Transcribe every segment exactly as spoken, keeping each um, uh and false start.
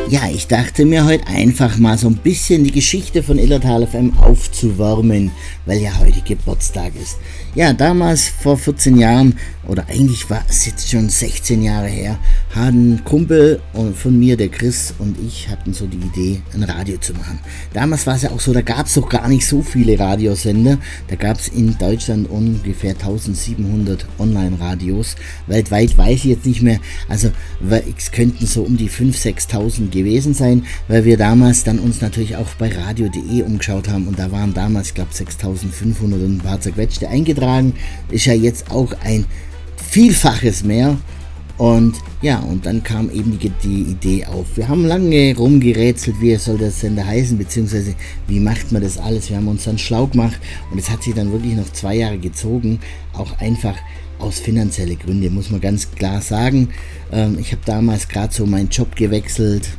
Ja, ich dachte mir heute einfach mal so ein bisschen die Geschichte von Illertal F M aufzuwärmen, weil ja heute Geburtstag ist. Ja, damals vor vierzehn Jahren, oder eigentlich war es jetzt schon sechzehn Jahre her, hatten ein Kumpel von mir, der Chris und ich, hatten so die Idee, ein Radio zu machen. Damals war es ja auch so, da gab es doch gar nicht so viele Radiosender. Da gab es in Deutschland ungefähr eintausendsiebenhundert Online-Radios. Weltweit weiß ich jetzt nicht mehr, also es könnten so um die fünftausend, sechstausend gewesen sein, weil wir damals dann uns natürlich auch bei radio punkt de umgeschaut haben und da waren damals, ich glaube, sechstausendfünfhundert und ein paar zerquetschte eingetragen. Ist ja jetzt auch ein Vielfaches mehr. Und ja, und dann kam eben die, die Idee auf. Wir haben lange rumgerätselt, wie soll der Sender heißen, beziehungsweise wie macht man das alles. Wir haben uns dann schlau gemacht und es hat sich dann wirklich noch zwei Jahre gezogen, auch einfach aus finanziellen Gründen, muss man ganz klar sagen. Ähm, ich habe damals gerade so meinen Job gewechselt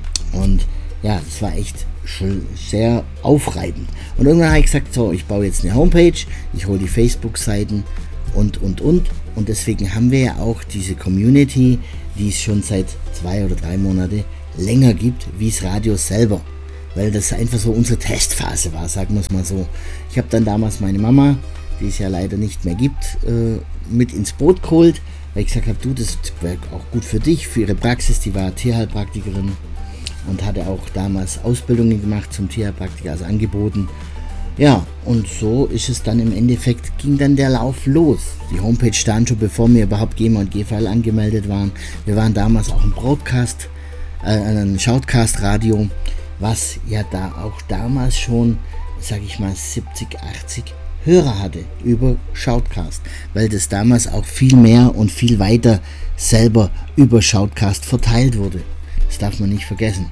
und ja, es war echt schon sehr aufreibend. Und irgendwann habe ich gesagt, so, ich baue jetzt eine Homepage, ich hole die Facebook-Seiten und, und, und. Und deswegen haben wir ja auch diese Community, die es schon seit zwei oder drei Monate länger gibt, wie das Radio selber. Weil das einfach so unsere Testphase war, sagen wir es mal so. Ich habe dann damals meine Mama, die es ja leider nicht mehr gibt, äh, mit ins Boot geholt, weil ich gesagt habe, du, das wäre auch gut für dich, für ihre Praxis. Die war Tierheilpraktikerin und hatte auch damals Ausbildungen gemacht zum Tierheilpraktiker, also angeboten. Ja, und so ist es dann im Endeffekt, ging dann der Lauf los. Die Homepage stand schon, bevor wir überhaupt GEMA und G V L angemeldet waren. Wir waren damals auch ein Broadcast, äh, ein Shoutcast-Radio, was ja da auch damals schon, sag ich mal, siebzig, achtzig Hörer hatte über Shoutcast, weil das damals auch viel mehr und viel weiter selber über Shoutcast verteilt wurde. Das darf man nicht vergessen.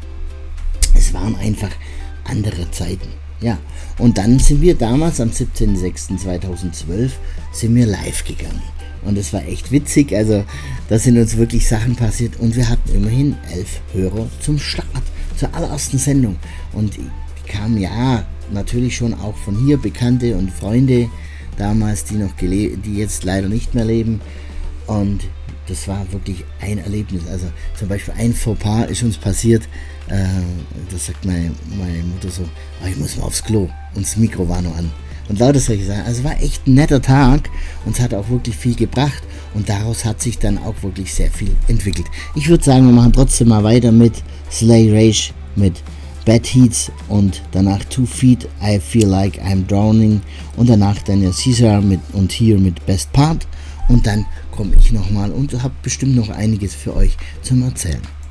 Es waren einfach andere Zeiten. Ja, und dann sind wir damals am siebzehnten sechsten zweitausendzwölf sind wir live gegangen. Und es war echt witzig, also da sind uns wirklich Sachen passiert und wir hatten immerhin elf Hörer zum Start, zur allerersten Sendung. Und die kamen ja natürlich schon auch von hier Bekannte und Freunde damals, die noch gele- die jetzt leider nicht mehr leben. Und das war wirklich ein Erlebnis. Also zum Beispiel ein Fauxpas ist uns passiert. Äh, das sagt meine, meine Mutter so, oh, ich muss mal aufs Klo. Und das Mikro war noch an. Und lauter solche Sachen. Also es war echt ein netter Tag. Und es hat auch wirklich viel gebracht. Und daraus hat sich dann auch wirklich sehr viel entwickelt. Ich würde sagen, wir machen trotzdem mal weiter mit Slay Rage, mit Bad Heats und danach Two Feet, I Feel Like I'm Drowning und danach dann der Caesar mit und hier mit Best Part und dann komme ich nochmal und habe bestimmt noch einiges für euch zum Erzählen.